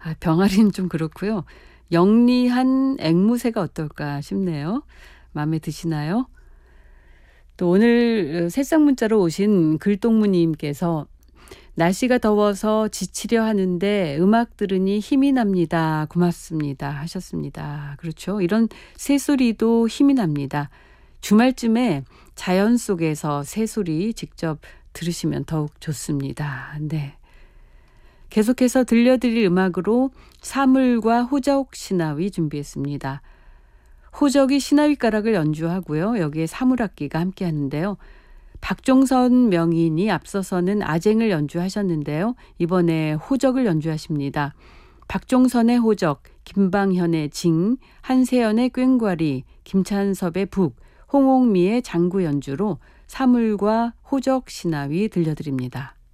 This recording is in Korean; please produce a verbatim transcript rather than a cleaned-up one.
아, 병아리는 좀 그렇고요. 영리한 앵무새가 어떨까 싶네요. 마음에 드시나요? 또 오늘 새싹 문자로 오신 글동무님께서 날씨가 더워서 지치려 하는데 음악 들으니 힘이 납니다. 고맙습니다. 하셨습니다. 그렇죠. 이런 새소리도 힘이 납니다. 주말쯤에 자연 속에서 새소리 직접 들으시면 더욱 좋습니다. 네. 계속해서 들려드릴 음악으로 사물과 호적 시나위 준비했습니다. 호적이 시나위 가락을 연주하고요. 여기에 사물악기가 함께 하는데요. 박종선 명인이 앞서서는 아쟁을 연주하셨는데요. 이번에 호적을 연주하십니다. 박종선의 호적, 김방현의 징, 한세연의 꽹과리, 김찬섭의 북, 홍옥미의 장구 연주로 사물과 호적 시나위 들려드립니다.